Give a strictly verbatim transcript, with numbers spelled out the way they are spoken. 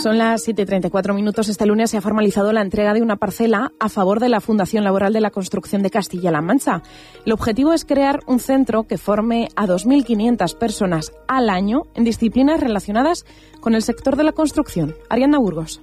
Son las siete y treinta y cuatro minutos. Este lunes se ha formalizado la entrega de una parcela a favor de la Fundación Laboral de la Construcción de Castilla-La Mancha. El objetivo es crear un centro que forme a dos mil quinientas personas al año en disciplinas relacionadas con el sector de la construcción. Ariadna Burgos.